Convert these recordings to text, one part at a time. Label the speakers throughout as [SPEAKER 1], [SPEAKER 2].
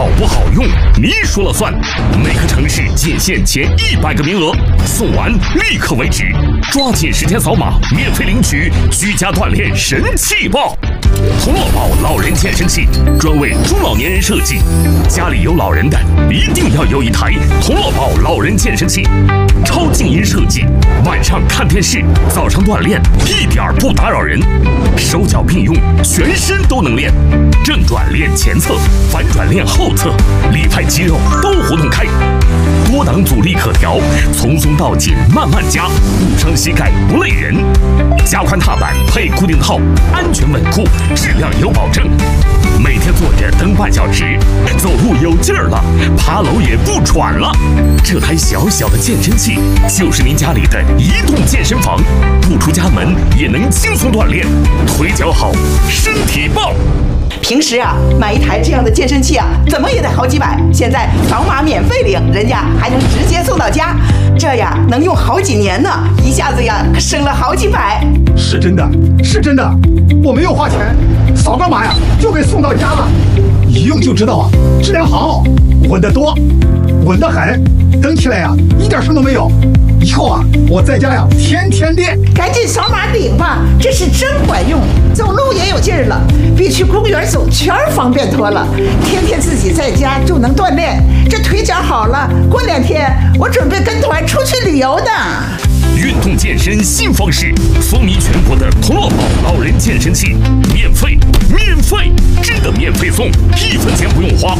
[SPEAKER 1] 好不好用，你说了算。每个城市仅限前100个名额，送完立刻为止，抓紧时间扫码，免费领取居家锻炼神器包。童乐宝老人健身器专为中老年人设计，家里有老人的一定要有一台童乐宝老人健身器，超静音设计，晚上看电视，早上锻炼一点不打扰人，手脚并用，全身都能练，正转练前侧，反转练后侧，里派肌肉都活动开，多档阻力可调，从松到紧慢慢加，不伤膝盖不累人，加宽踏板配固定套，安全稳固，质量有保证。每天坐着蹬半小时，走路有劲儿了，爬楼也不喘了。这台小小的健身器就是您家里的移动健身房，不出家门也能轻松锻炼，腿脚好，身体棒。
[SPEAKER 2] 平时啊，买一台这样的健身器啊，怎么也得好几百。现在扫码免费领，人家还能直接送到家，这呀能用好几年呢，一下子呀省了好几百。
[SPEAKER 3] 是真的，是真的，我没有花钱，扫个码呀就给送到家了，一用就知道啊，质量好，稳得多，稳得很，蹬起来呀一点声都没有。以后啊，我在家呀天天练。
[SPEAKER 2] 赶紧扫码领吧，这是真管用，走路也有劲儿了，比去公园走圈方便多了。天天自己在家就能锻炼，这腿脚好了，过2天我准备跟团出去旅游呢。
[SPEAKER 1] 运动健身新方式，风靡全国的童乐宝老人健身器，免费，真的免费送，1分钱不用花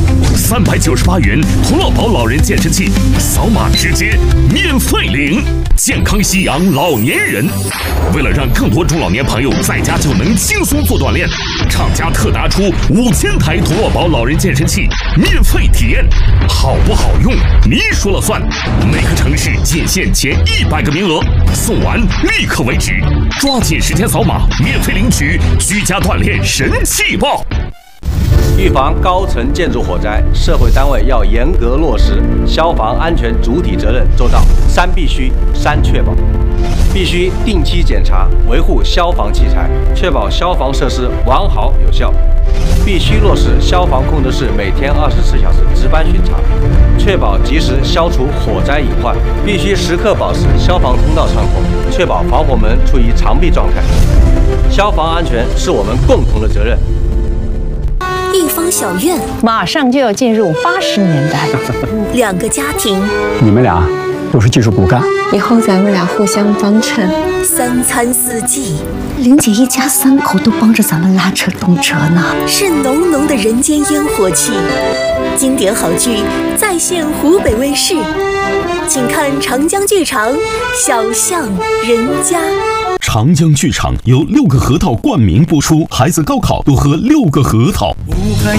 [SPEAKER 1] ，398元童乐宝老人健身器，扫码直接免费领，健康夕阳老年人。为了让更多中老年朋友在家就能轻松做锻炼，厂家特拿出5000台童乐宝老人健身器免费体验，好不好用你说了算。每个城市仅限前100个名额，送完立刻为止，抓紧时间扫码，免费领取居家锻炼神器包。
[SPEAKER 4] 预防高层建筑火灾，社会单位要严格落实消防安全主体责任周到，3必须3确保。必须定期检查维护消防器材，确保消防设施完好有效。必须落实消防控制室每天24小时值班巡查，确保及时消除火灾隐患。必须时刻保持消防通道畅通，确保防火门处于常闭状态。消防安全是我们共同的责任。
[SPEAKER 5] 一方小院
[SPEAKER 6] 马上就要进入80年代
[SPEAKER 5] ，2个家庭，
[SPEAKER 7] 你们俩都是技术骨干，
[SPEAKER 8] 以后咱们俩互相帮衬
[SPEAKER 5] ，3餐4季，
[SPEAKER 6] 玲姐一家3口都帮着咱们拉车动车呢，
[SPEAKER 5] 是浓浓的人间烟火气。经典好剧再现湖北卫视，请看长江剧场《小巷人家》。
[SPEAKER 1] 长江剧场由6个核桃冠名播出，孩子高考多喝6个核桃。